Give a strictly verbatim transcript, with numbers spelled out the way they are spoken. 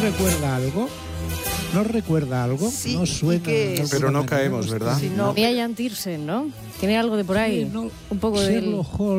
recuerda algo? ¿No recuerda algo? Sí, no suena. que... No Pero no caemos, ¿verdad? Sí, no. Mia Jan Tiersen, ¿no? Tiene algo de por ahí. Sí, no, un poco de... Sherlock Holmes.